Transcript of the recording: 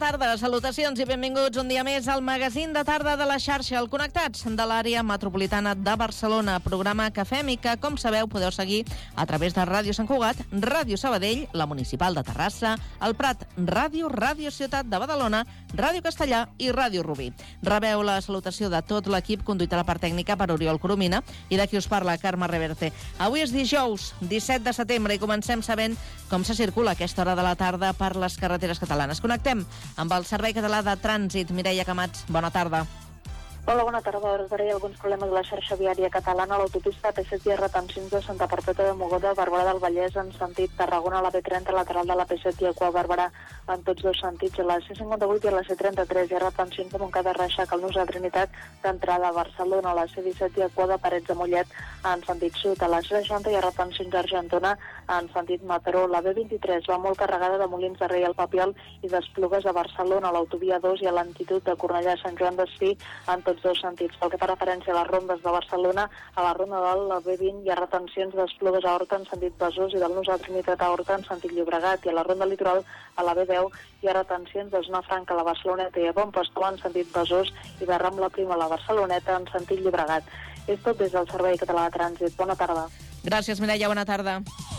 tarda, salutacions i benvinguts un dia més al magazín de tarda de la xarxa, el Connectats de l'àrea metropolitana de Barcelona, programa que fem i que, com sabeu, podeu seguir a través de Ràdio Sant Cugat, Ràdio Sabadell, la Municipal de Terrassa, el Prat Ràdio, Ràdio Ciutat de Badalona, Ràdio Castellà i Ràdio Rubí. Rebeu la salutació de tot l'equip, conduït a la part tècnica per Oriol Coromina i de qui us parla, Carme Reverte. Avui és dijous, 17 de setembre, i comencem sabent com se circula a aquesta hora de la tarda per les carreteres catalanes. Connectem amb el Servei Català de Trànsit. Mireia Camats, bona tarda. Hola, bona tarda. A hores d'ara hi ha alguns problemes de la xarxa viària catalana. A l'autopista P7 hi ha retencions de Santa Perpètua de Mogoda, Barberà del Vallès en sentit Tarragona, a la B30 lateral de la P7 i a Cua Barberà en tots dos sentits. A la C58 i a la C33 hi ha retencions de Montcada Reixac al nus de Trinitat d'entrada a Barcelona. A la C17 hi ha Cua de Parets de Mollet en sentit sud. A la C60 hi ha retencions d'Argentona en sentit Mataró. La B23 va molt carregada de Molins de Rei al Papiol i d'Esplugues a Barcelona, a l'autovia 2 i a l'altitud de Cornellà a Sant Joan d'Espí en tots dos sentits. Pel que fa referència a les rondes de Barcelona, a la ronda del B20 hi ha retencions d'Esplugues a Horta en sentit Besòs i del nus de Trinitat a Horta en sentit Llobregat, i a la ronda litoral, a la B10, hi ha retencions de Zona Franca a la Barceloneta i a Bon Pastor en sentit Besòs i de Rambla Prima a la Barceloneta en sentit Llobregat. És tot des del Servei Català de Trànsit. Bona tarda. Gràcies, Mireia, bona tarda.